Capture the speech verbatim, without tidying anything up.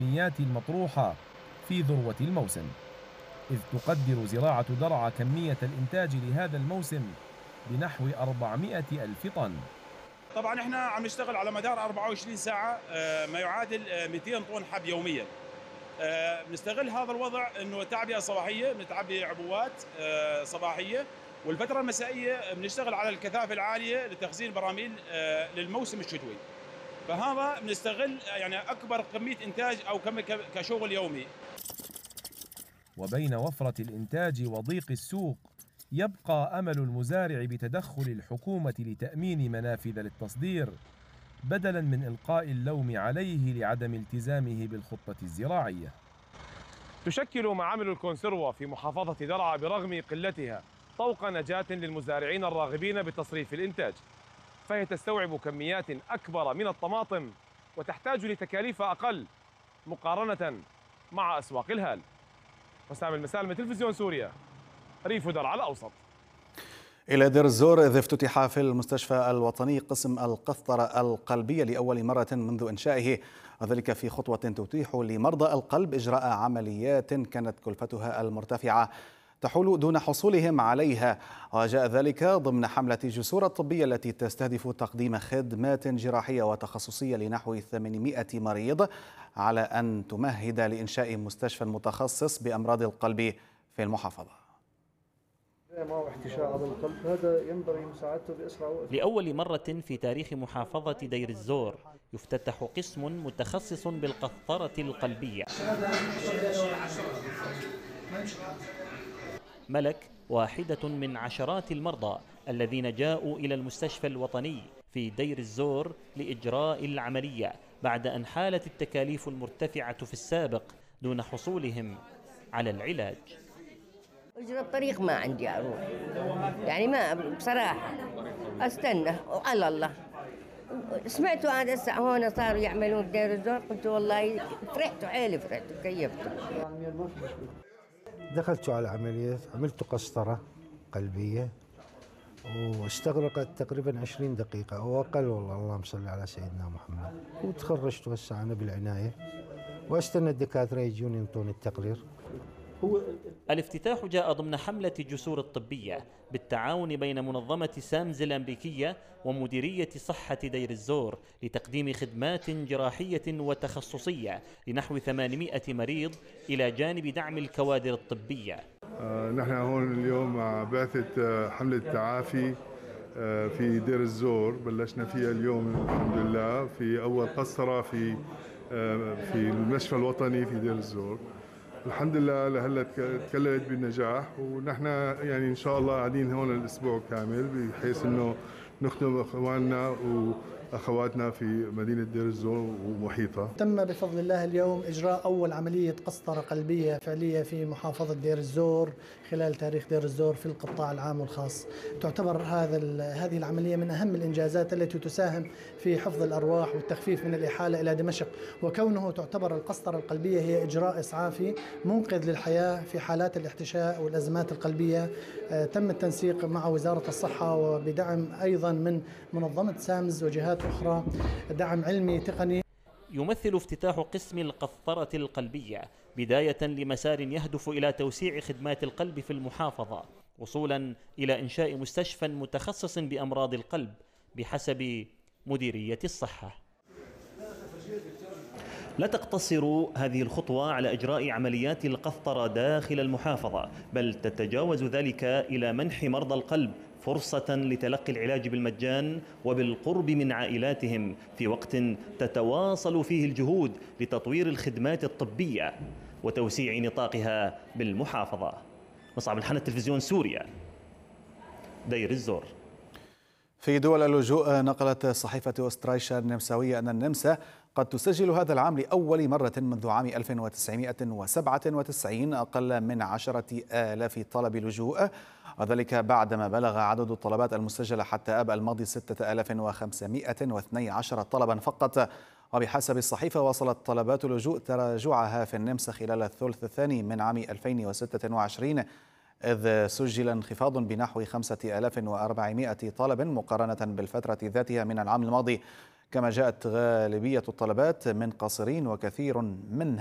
الكميات المطروحة في ذروة الموسم، إذ تقدر زراعة درعا كمية الإنتاج لهذا الموسم بنحو أربعمائة ألف طن. طبعا احنا عم نشتغل على مدار أربعة وعشرين ساعة، آه، ما يعادل آه، مئتين طن حب يوميا. آه، بنستغل هذا الوضع انه تعبئة صباحية، بنتعبي عبوات آه، صباحية، والفترة المسائية بنشتغل على الكثافة العالية لتخزين براميل آه، للموسم الشتوي. فهذا بنستغل يعني اكبر كمية انتاج او كم كشغل يومي. وبين وفرة الإنتاج وضيق السوق، يبقى أمل المزارع بتدخل الحكومة لتأمين منافذ للتصدير، بدلاً من إلقاء اللوم عليه لعدم التزامه بالخطة الزراعية. تشكل معامل الكونسيروا في محافظة درعا برغم قلتها طوق نجاة للمزارعين الراغبين بتصريف الإنتاج، فهي تستوعب كميات أكبر من الطماطم وتحتاج لتكاليف أقل مقارنة مع أسواق الهال. وسام المسالم، تلفزيون سوريا، ريف درعا الأوسط. إلى دير الزور، إذ افتتح في المستشفى الوطني قسم القسطرة القلبية لأول مرة منذ إنشائه، وذلك في خطوة تتيح لمرضى القلب إجراء عمليات كانت كلفتها المرتفعة تحول دون حصولهم عليها، وجاء ذلك ضمن حملة جسور الطبية التي تستهدف تقديم خدمات جراحية وتخصصية لنحو ثمانمائة مريض، على أن تمهد لإنشاء مستشفى متخصص بأمراض القلب في المحافظة. معه احتشاء عضل القلب، هذا ينبغي مساعدته بأسرع وقت. لأول مرة في تاريخ محافظة دير الزور يفتتح قسم متخصص بالقسطرة القلبية. ملك واحدة من عشرات المرضى الذين جاءوا إلى المستشفى الوطني في دير الزور لإجراء العملية بعد أن حالت التكاليف المرتفعة في السابق دون حصولهم على العلاج. اجرى الطريق ما عندي اروح، يعني ما بصراحه استنى وعلى الله. سمعتوا هذا الساعه هون صاروا يعملون بدير الزور، قلت والله فرحت حيلي، فرحت وكيفت. دخلت على العملية، عملت قسطرة قلبية واستغرقت تقريبا عشرين دقيقة أو أقل، والله اللهم صل على سيدنا محمد. وتخرجت هسه أنا بالعناية واستنى الدكاترة يجون ينطون التقرير. الافتتاح جاء ضمن حملة جسور الطبية بالتعاون بين منظمة سامز الأمريكية ومديرية صحة دير الزور لتقديم خدمات جراحية وتخصصية لنحو ثمانمائة مريض إلى جانب دعم الكوادر الطبية. آه نحن هون اليوم مع بعثة آه حملة تعافي آه في دير الزور، بلشنا فيها اليوم الحمد لله في أول قسطرة في آه في المستشفى الوطني في دير الزور. الحمد لله لهلا تكللت بالنجاح، ونحن يعني ان شاء الله قاعدين هون الاسبوع كامل بحيث انه نخدم اخواننا واخواتنا في مدينه دير الزور ومحيطها. تم بفضل الله اليوم اجراء اول عمليه قسطره قلبيه فعليه في محافظه دير الزور خلال تاريخ دير الزور في القطاع العام والخاص. تعتبر هذا هذه العمليه من اهم الانجازات التي تساهم في حفظ الارواح والتخفيف من الاحاله الى دمشق، وكونه تعتبر القسطره القلبيه هي اجراء اسعافي منقذ للحياه في حالات الاحتشاء والازمات القلبيه. تم التنسيق مع وزاره الصحه وبدعم ايضا من منظمه سامز وجهات أخرى، دعم علمي تقني. يمثل افتتاح قسم القسطرة القلبية بداية لمسار يهدف إلى توسيع خدمات القلب في المحافظة، وصولا إلى إنشاء مستشفى متخصص بأمراض القلب بحسب مديرية الصحة. لا تقتصر هذه الخطوة على إجراء عمليات القسطرة داخل المحافظة، بل تتجاوز ذلك إلى منح مرضى القلب فرصة لتلقي العلاج بالمجان وبالقرب من عائلاتهم في وقت تتواصل فيه الجهود لتطوير الخدمات الطبية وتوسيع نطاقها بالمحافظة. مصعب الحنة، تلفزيون سوريا، دير الزور. في دول اللجوء، نقلت صحيفة أسترايشا النمساوية أن النمسا قد تسجل هذا العام لأول مرة منذ عام ألف وتسعمائة وسبعة وتسعين أقل من عشرة آلاف طلب لجوء، وذلك بعدما بلغ عدد الطلبات المسجلة حتى آب الماضي ستة آلاف وخمسمائة واثني عشر طلبا فقط. وبحسب الصحيفة وصلت طلبات اللجوء تراجعها في النمسا خلال الثلث الثاني من عام ألفين وستة وعشرين، إذ سجل انخفاض بنحو خمسة آلاف وأربعمائة طلب مقارنة بالفترة ذاتها من العام الماضي. كما جاءت غالبية الطلبات من قاصرين وكثير منها